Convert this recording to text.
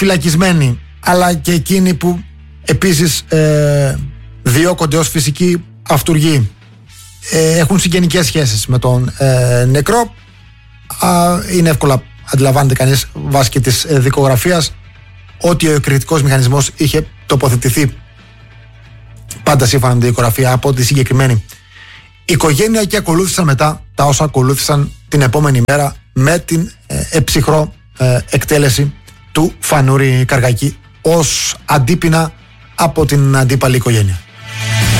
φυλακισμένοι, αλλά και εκείνοι που επίσης διώκονται ως φυσικοί αυτουργοί, έχουν συγγενικές σχέσεις με τον νεκρό. Είναι εύκολα αντιλαμβάνεται κανείς βάσει και της δικογραφίας ότι ο εκρηκτικός μηχανισμός είχε τοποθετηθεί πάντα σύμφωνα με τη δικογραφία από τη συγκεκριμένη οικογένεια, και ακολούθησαν μετά τα όσα ακολούθησαν την επόμενη μέρα με την έψυχρό εκτέλεση του Φανούρη Καργακή ως αντίπεινα από την αντίπαλη οικογένεια.